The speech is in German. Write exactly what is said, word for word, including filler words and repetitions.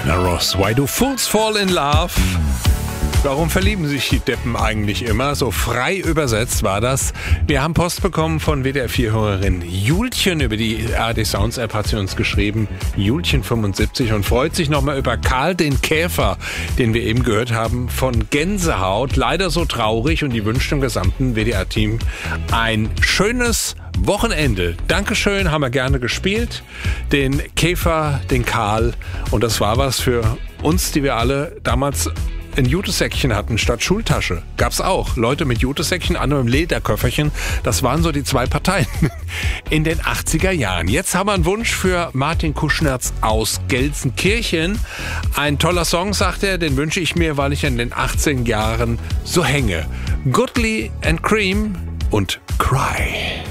Diana Ross, Why Do Fools Fall in Love? Warum verlieben sich die Deppen eigentlich immer? So frei übersetzt war das. Wir haben Post bekommen von W D R vier-Hörerin Julchen über die A R D Sounds App, hat sie uns geschrieben, Julchen fünfundsiebzig, und freut sich nochmal über Karl den Käfer, den wir eben gehört haben, von Gänsehaut. Leider so traurig, und die wünscht dem gesamten W D R-Team ein schönes Wochenende. Dankeschön, haben wir gerne gespielt. Den Käfer, den Karl, und das war was für uns, die wir alle damals ein Jutesäckchen hatten statt Schultasche. Gab's auch. Leute mit Jutesäckchen, andere im Lederköfferchen. Das waren so die zwei Parteien in den achtziger Jahren. Jetzt haben wir einen Wunsch für Martin Kuschnerz aus Gelsenkirchen. Ein toller Song, sagt er, den wünsche ich mir, weil ich in den achtziger Jahren so hänge. Goodly and Cream und Cry.